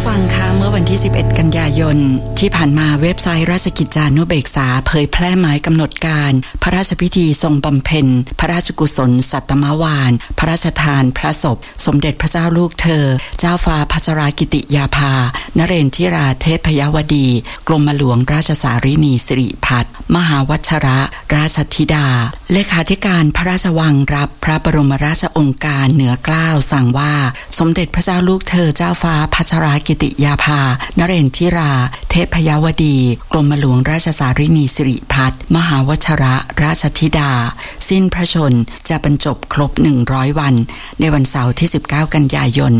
ฟังคะเมื่อวันที่11กันยายนที่ผ่านมาเว็บไซต์ราชกิจจานุเบกษาเผยแพร่หมายกำหนดการพระราชพิธีทรงบำเพ็ญพระราชกุศลสัตตมวาลพระราชทานพระศพสมเด็จพระเจ้าลูกเธอเจ้าฟ้าพัชรกิติยาภานเรนทิราเทพยวดีกรมหลวงราชสารินีสิริพัฒน์มหาวชระราชธิดาเลขาธิการพระราชวังรับพระบรมราชโองการเหนือเกล้าสั่งว่าสมเด็จพระเจ้าลูกเธอเจ้าฟ้าพัชรกิติยาภานเรนทิราเทพยวดีกรมหลวงราชสารินีสิริพัฒน์มหาวชระราชธิดาสิ้นพระชนจะบรรจบครบ100วันในวันเสาร์ที่19กันยายน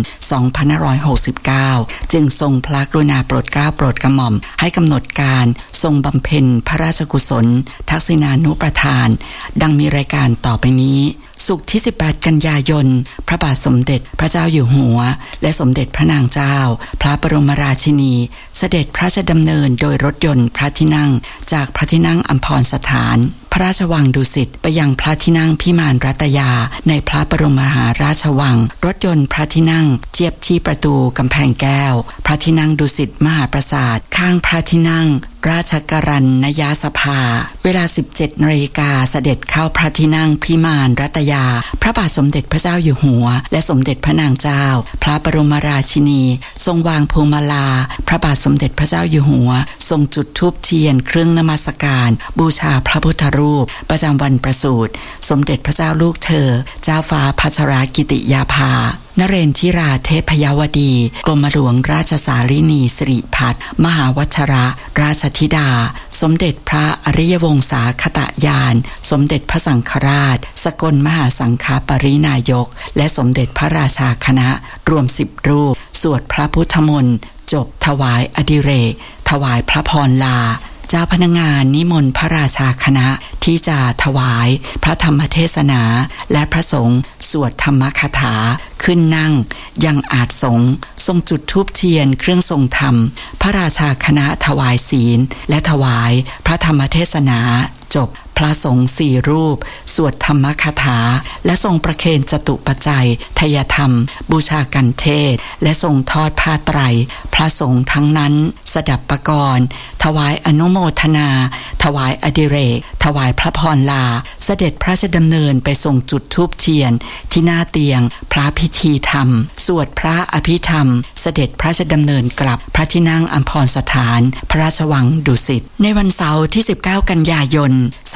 2569จึงทรงพระกรุณาโปรดเกล้าโปรดกระหม่อมให้กำหนดการทรงบำเพ็ญพระราชกุศลทักษิณานุประทานดังมีรายการต่อไปนี้ศุกร์ที่18กันยายนพระบาทสมเด็จพระเจ้าอยู่หัวและสมเด็จพระนางเจ้าพระบรมราชินีเสด็จพระราชดำเนินโดยรถยนต์พระที่นั่งจากพระที่นั่งอัมพรสถานพระราชวังดุสิตไปยังพระที่นั่งพิมานรัตยาในพระบรมมหาราชวังรถยนต์พระที่นั่งเทียบที่ประตูกำแพงแก้วพระที่นั่งดุสิตมหาปราสาทข้างพระที่นั่งราชกรัณยสภาเวลา 17 นาฬิกาเสด็จเข้าพระที่นั่งพิมานรัตยาพระบาทสมเด็จพระเจ้าอยู่หัวและสมเด็จพระนางเจ้าพระบรมราชินีทรงวางพวงมาลาพระบาทสมเด็จพระเจ้าอยู่หัวทรงจุดธูปเทียนเครื่องนมัสการบูชาพระพุทธรูปประจำวันประสูติสมเด็จพระเจ้าลูกเธอเจ้าฟ้าพัชรกิติยาภานเรนทิราเทพยวดีกรมหลวงราชสารินีสิริพัฒน์มหาวชระราชธิดาสมเด็จพระอริยวงศาคตญาณสมเด็จพระสังฆราชสกลมหาสังฆปรินายกและสมเด็จพระราชาคณะรวม10รูปสวดพระพุทธมนต์จบถวายอดิเรกถวายพระพรลาเจ้าพนักงานนิมนต์พระราชาคณะที่จะถวายพระธรรมเทศนาและพระสงฆ์สวดธรรมคาถาขึ้นนั่งยังอาจสงฆ์ทรงจุดธูปเทียนเครื่องทรงธรรมพระราชาคณะถวายศีลและถวายพระธรรมเทศนาจบพระสงฆ์4รูปสวดธรรมคาถาและทรงประเคนจตุปัจจัยทายธรรมบูชากันเทศและทรงทอดผ้าไตรพระสงฆ์ทั้งนั้นสดับปกรณ์ถวายอนุโมทนาถวายอดิเรกถวายพระพรลาเสด็จพระราชดำเนินไปทรงจุดธูปเทียนที่หน้าเตียงพระพิธีธรรมสวดพระอภิธรรมเสด็จพระราชดำเนินกลับพระที่นั่งอัมพรสถานพระราชวังดุสิตในวันเสาร์ที่19กันยายน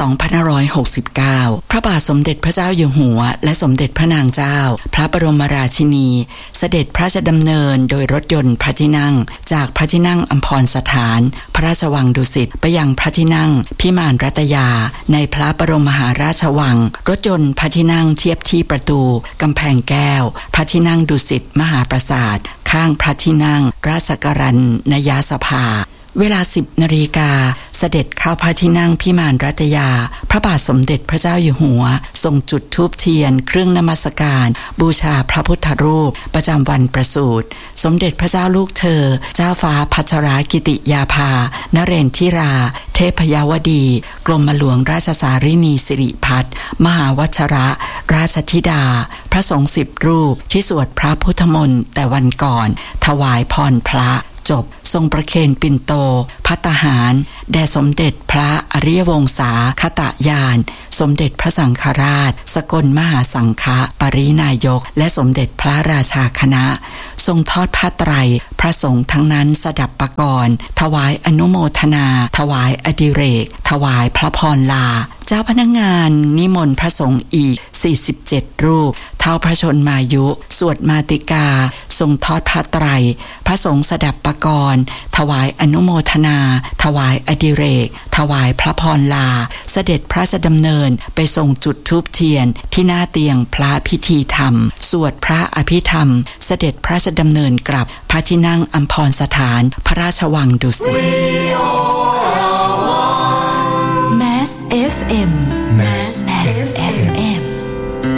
2569พระบาทสมเด็จพระเจ้าอยู่หัวและสมเด็จพระนางเจ้าพระบรมราชินีเสด็จพระราชดำเนินโดยรถยนต์พระที่นั่งจากพระที่นั่งอัมพรสถานพระราชวังดุสิตไปยังพระที่นั่งพิมานรัตยาในพระบรมมหาราชวังรถยนต์พระที่นั่งเทียบที่ประตูกำแพงแก้วพระที่นั่งดุสิตมหาปราสาทข้างพระที่นั่งราชกรัณยสภาเวลา 10 นาฬิกาเสด็จเข้าพระที่นั่งพิมานรัตยาพระบาทสมเด็จพระเจ้าอยู่หัวทรงจุดธูปเทียนเครื่องนมัสการบูชาพระพุทธรูปประจำวันประสูติสมเด็จพระเจ้าลูกเธอเจ้าฟ้าพัชรกิติยาภานเรนทิราเทพยวดีกรมหลวงราชสารินีสิริพัฒน์มหาวชระราชธิดาพระสงฆ์10รูปที่สวดพระพุทธมนต์แต่วันก่อนถวายพรพระจบทรงประเคนปิ่นโตภัตตาหารแด่สมเด็จพระอริยวงศาคตญาณสมเด็จพระสังฆราชสกลมหาสังฆปรินายกและสมเด็จพระราชาคณะทรงทอดผ้าไตรพระสงฆ์ทั้งนั้นสดับปกรณ์ถวายอนุโมทนาถวายอดิเรกถวายพระพรลาเจ้าพนักงานนิมนต์พระสงฆ์อีก47รูปเท่าพระชนมายุสวดมาติกาทรงทอดผ้าไตรพระสงฆ์สดับปกรณ์ถวายอนุโมทนาถวายอดิเรกถวายพระพรลาเสด็จพระราชดำเนินไปทรงจุดธูปเทียนที่หน้าเตียงพระพิธีธรรมสวดพระอภิธรรมเสด็จพระราชดำเนินกลับพระที่นั่งอัมพรสถานพระราชวังดุสิต Mass FM